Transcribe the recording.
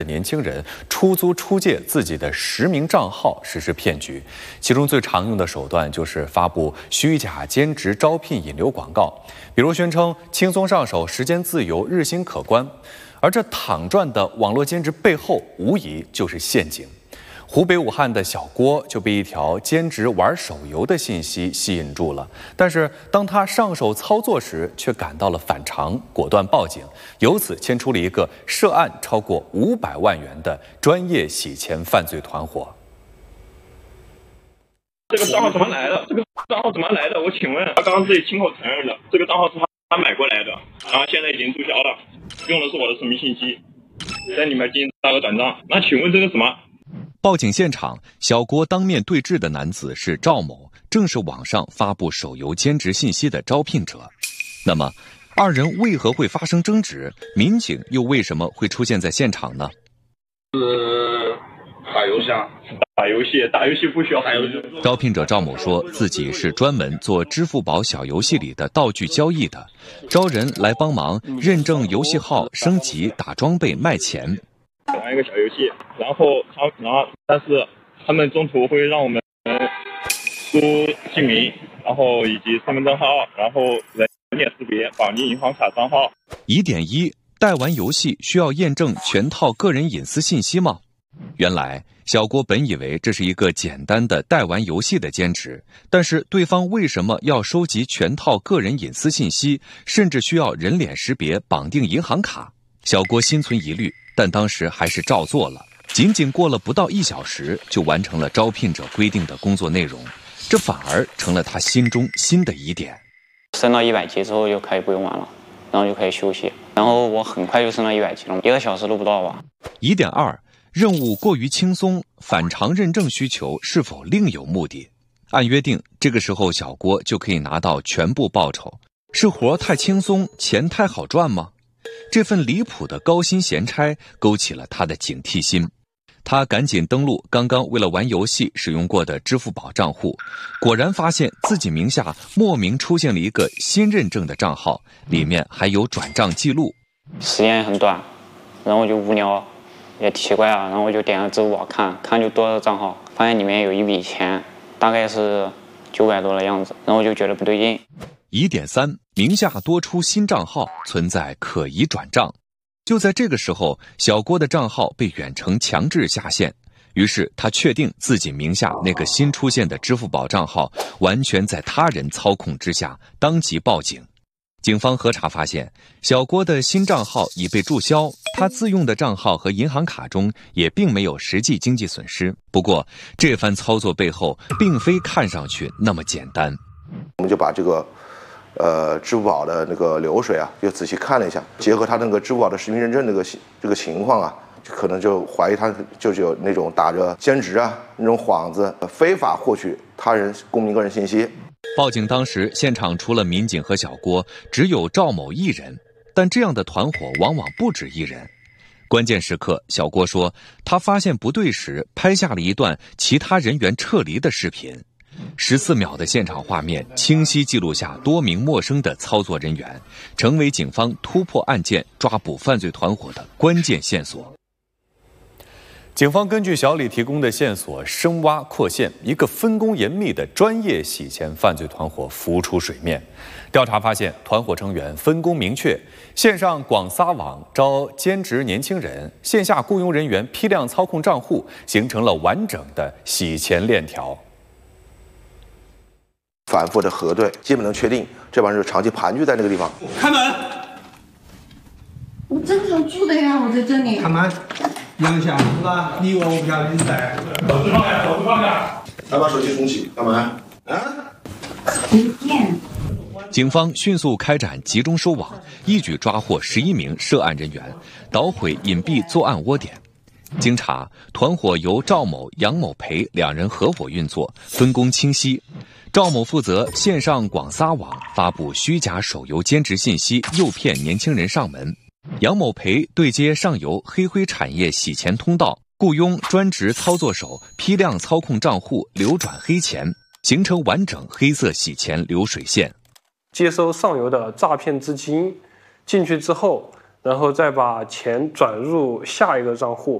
年轻人出租出借自己的实名账号实施骗局，其中最常用的手段就是发布虚假兼职招聘引流广告，比如宣称轻松上手、时间自由、日薪可观，而这躺赚的网络兼职背后无疑就是陷阱。湖北武汉的小郭就被一条兼职玩手游的信息吸引住了，但是当他上手操作时，却感到了反常，果断报警，由此牵出了一个涉案超过500万元的专业洗钱犯罪团伙。 这个账号怎么来的？我请问，他刚刚自己亲口承认的，这个账号是他买过来的，然后现在已经注销了，用的是我的实名信息，在里面进行大额转账。那请问这个什么？ 报警现场，小郭当面对质的男子是赵某，正是网上发布手游兼职信息的招聘者。那么，二人为何会发生争执？民警又为什么会出现在现场呢？ 打游戏啊，打游戏不需要打游戏。 招聘者赵某说自己是专门做支付宝小游戏里的道具交易的，招人来帮忙认证游戏号、升级、打装备、卖钱。 玩一个小游戏，然后但是他们中途会让我们输姓名，然后以及身份证号，然后人脸识别，绑定银行卡账号。 疑点一：代玩游戏需要验证全套个人隐私信息吗？原来小郭本以为这是一个简单的代玩游戏的兼职，但是对方为什么要收集全套个人隐私信息，甚至需要人脸识别、绑定银行卡？小郭心存疑虑，但当时还是照做了。仅仅过了不到1小时，就完成了招聘者规定的工作内容，这反而成了他心中新的疑点。 升到100级之后就可以不用玩了，然后就可以休息。然后我很快就升到100级了，1个小时都不到吧。 疑点2：任务过于轻松，反常认证需求是否另有目的？按约定，这个时候小郭就可以拿到全部报酬，是活太轻松，钱太好赚吗？这份离谱的高薪闲差勾起了他的警惕心，他赶紧登录刚刚为了玩游戏使用过的支付宝账户，果然发现自己名下莫名出现了一个新认证的账号，里面还有转账记录。 时间也很短，然后我就无聊也奇怪啊，然后我就点了支付宝看就多少账号，发现里面有一笔钱，大概是900多的样子，然后我就觉得不对劲。 疑点3：名下多出新账号，存在可疑转账。就在这个时候，小郭的账号被远程强制下线，于是他确定自己名下那个新出现的支付宝账号完全在他人操控之下，当即报警。警方核查发现，小郭的新账号已被注销，他自用的账号和银行卡中也并没有实际经济损失。不过，这番操作背后并非看上去那么简单。 我们就把这个支付宝的那个流水啊，又仔细看了一下，结合他那个支付宝的实名认证这个情况啊，就可能就怀疑他就是有那种打着兼职啊那种幌子，非法获取他人公民个人信息。 报警当时，现场除了民警和小郭，只有赵某一人，但这样的团伙往往不止一人。关键时刻，小郭说，他发现不对时，拍下了一段其他人员撤离的视频。14秒的现场画面清晰记录下多名陌生的操作人员，成为警方突破案件、抓捕犯罪团伙的关键线索。警方根据小李提供的线索深挖扩线，一个分工严密的专业洗钱犯罪团伙浮出水面。调查发现，团伙成员分工明确，线上广撒网招兼职年轻人，线下雇佣人员批量操控账户，形成了完整的洗钱链条。 反复的核对，基本能确定这帮人长期盘踞在那个地方。 开门！ 我正常住的呀，我在这里。 他妈，杨翔是吧？你以为我不晓得你在？手机放下，手机放下。 来把手机重启，干嘛？ 随便。 警方迅速开展集中收网，一举抓获11名涉案人员，捣毁隐蔽作案窝点。经查，团伙由赵某、杨某培2人合伙运作，分工清晰。赵某负责线上广撒网，发布虚假手游兼职信息，诱骗年轻人上门。杨某培对接上游黑灰产业洗钱通道，雇佣专职操作手，批量操控账户，流转黑钱，形成完整黑色洗钱流水线。 接收上游的诈骗资金，进去之后， 然后再把钱转入下一个账户。